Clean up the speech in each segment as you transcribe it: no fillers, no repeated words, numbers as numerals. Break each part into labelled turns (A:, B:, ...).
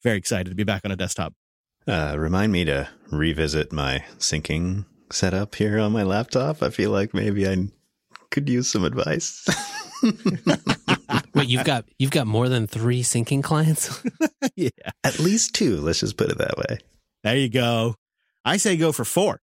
A: very excited to be back on a desktop.
B: Remind me to revisit my syncing setup here on my laptop. I feel like maybe I could use some advice.
C: Wait, you've got more than 3 syncing clients?
A: Yeah.
B: At least 2. Let's just put it that way.
A: There you go. I say go for 4.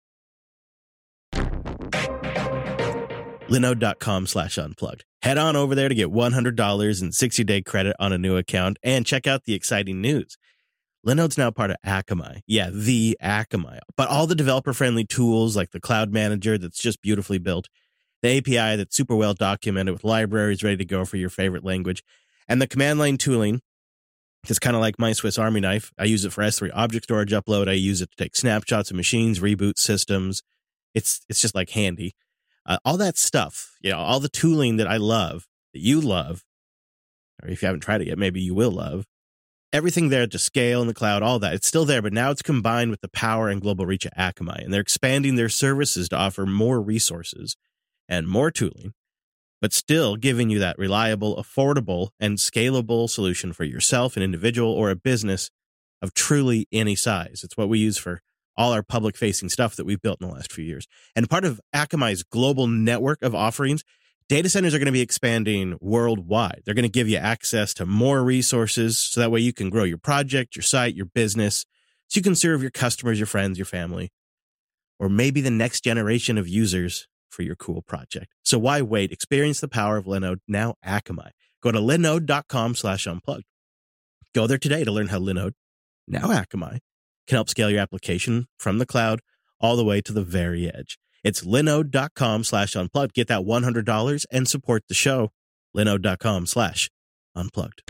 A: Linode.com/unplugged. Head on over there to get $100 and 60-day credit on a new account and check out the exciting news. Linode's now part of Akamai. Yeah, the Akamai. But all the developer-friendly tools like the Cloud Manager that's just beautifully built, the API that's super well documented with libraries ready to go for your favorite language, and the command line tooling that's kind of like my Swiss Army knife. I use it for S3 object storage upload. I use it to take snapshots of machines, reboot systems. It's just like handy. All that stuff, all the tooling that I love, that you love, or if you haven't tried it yet, maybe you will love. Everything there to scale in the cloud, all that, it's still there, but now it's combined with the power and global reach of Akamai, and they're expanding their services to offer more resources and more tooling, but still giving you that reliable, affordable, and scalable solution for yourself, an individual, or a business of truly any size. It's what we use for all our public-facing stuff that we've built in the last few years. And part of Akamai's global network of offerings, data centers are going to be expanding worldwide. They're going to give you access to more resources so that way you can grow your project, your site, your business, so you can serve your customers, your friends, your family, or maybe the next generation of users for your cool project. So why wait? Experience the power of Linode, now Akamai. Go to linode.com/unplugged. Go there today to learn how Linode, now Akamai, can help scale your application from the cloud all the way to the very edge. It's linode.com/unplugged. Get that $100 and support the show. Linode.com/unplugged.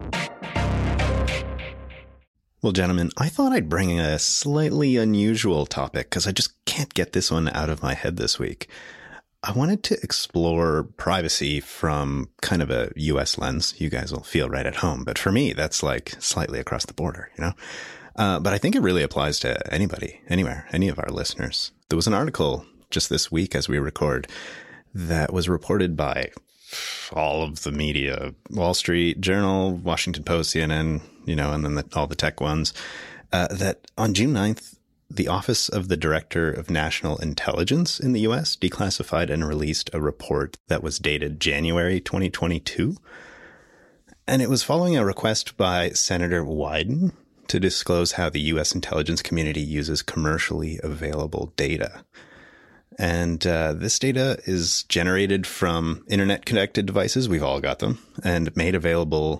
B: Well, gentlemen, I thought I'd bring a slightly unusual topic because I just can't get this one out of my head this week. I wanted to explore privacy from kind of a U.S. lens. You guys will feel right at home. But for me, that's like slightly across the border, But I think it really applies to anybody, anywhere, any of our listeners. There was an article just this week as we record that was reported by all of the media, Wall Street Journal, Washington Post, CNN, and then all the tech ones, that on June 9th, the Office of the Director of National Intelligence in the U.S. declassified and released a report that was dated January 2022. And it was following a request by Senator Wyden to disclose how the U.S. intelligence community uses commercially available data. And this data is generated from internet-connected devices. We've all got them, and made available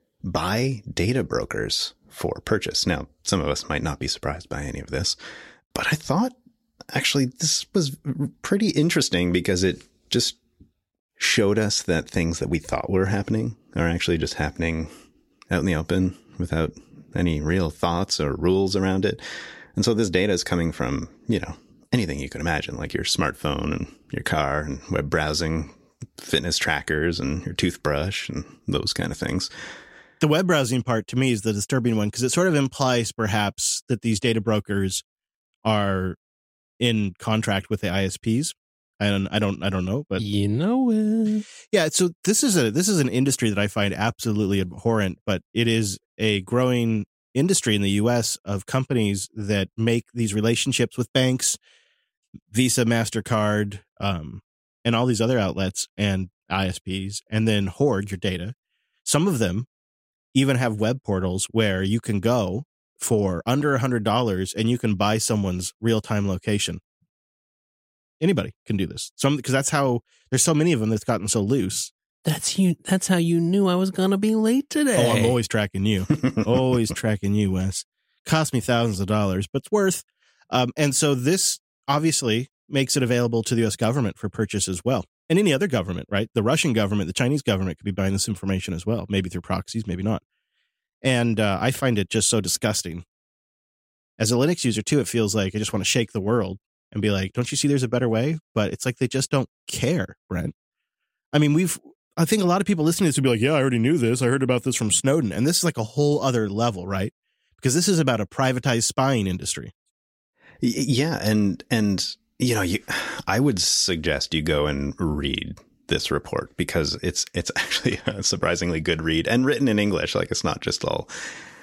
B: by data brokers for purchase. Now, some of us might not be surprised by any of this, but I thought actually this was pretty interesting because it just showed us that things that we thought were happening are actually just happening out in the open without any real thoughts or rules around it. And so this data is coming from, anything you can imagine, like your smartphone and your car and web browsing, fitness trackers and your toothbrush and those kind of things.
A: The web browsing part to me is the disturbing one because it sort of implies perhaps that these data brokers are in contract with the ISPs. And I don't know, but yeah. So this is an industry that I find absolutely abhorrent, but it is a growing industry in the U.S. of companies that make these relationships with banks, Visa, MasterCard, and all these other outlets and ISPs, and then hoard your data. Some of them even have web portals where you can go for under $100 and you can buy someone's real-time location. Anybody can do this. Because that's how there's so many of them that's gotten so loose.
C: That's how you knew I was going to be late today.
A: Oh, I'm always tracking you. Always tracking you, Wes. Cost me thousands of dollars, but it's worth. And so this obviously makes it available to the U.S. government for purchase as well. And any other government, right? The Russian government, the Chinese government could be buying this information as well. Maybe through proxies, maybe not. And I find it just so disgusting. As a Linux user, too, it feels like I just want to shake the world and be like, don't you see there's a better way? But it's like they just don't care, Brent. I mean, I think a lot of people listening to this would be like, yeah, I already knew this. I heard about this from Snowden. And this is like a whole other level, right? Because this is about a privatized spying industry.
B: Yeah. And I would suggest you go and read this report because it's actually a surprisingly good read and written in English. Like it's not just all